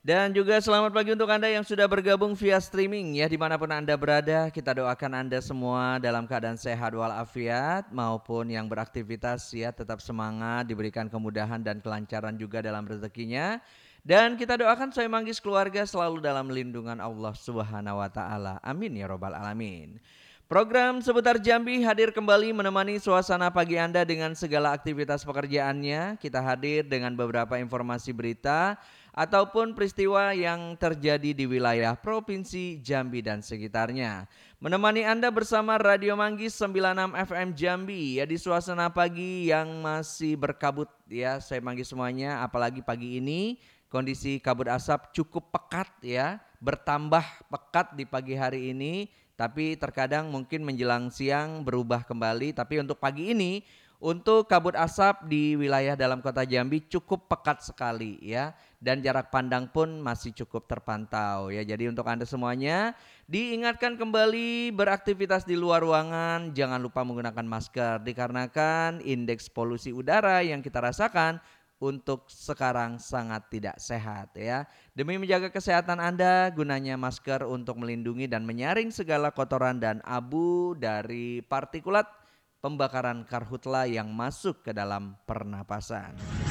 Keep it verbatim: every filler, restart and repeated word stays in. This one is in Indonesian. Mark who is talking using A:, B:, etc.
A: Dan juga selamat pagi untuk Anda yang sudah bergabung via streaming ya dimanapun Anda berada. Kita doakan Anda semua dalam keadaan sehat walafiat maupun yang beraktivitas ya tetap semangat, diberikan kemudahan dan kelancaran juga dalam rezekinya. Dan kita doakan Soy Manggis keluarga selalu dalam lindungan Allah Subhanahu wa taala. Amin ya robbal alamin. Program Seputar Jambi hadir kembali menemani suasana pagi Anda dengan segala aktivitas pekerjaannya. Kita hadir dengan beberapa informasi berita ataupun peristiwa yang terjadi di wilayah Provinsi Jambi dan sekitarnya. Menemani Anda bersama Radio Manggis sembilan puluh enam F M Jambi ya di suasana pagi yang masih berkabut ya. Saya manggis semuanya apalagi pagi ini kondisi kabut asap cukup pekat ya, bertambah pekat di pagi hari ini. Tapi terkadang mungkin menjelang siang berubah kembali. Tapi untuk pagi ini, untuk kabut asap di wilayah dalam kota Jambi cukup pekat sekali ya. Dan jarak pandang pun masih cukup terpantau ya. Jadi untuk Anda semuanya diingatkan kembali beraktivitas di luar ruangan. Jangan lupa menggunakan masker dikarenakan indeks polusi udara yang kita rasakan untuk sekarang sangat tidak sehat ya. Demi menjaga kesehatan Anda, gunanya masker untuk melindungi dan menyaring segala kotoran dan abu dari partikulat pembakaran karhutla yang masuk ke dalam pernapasan.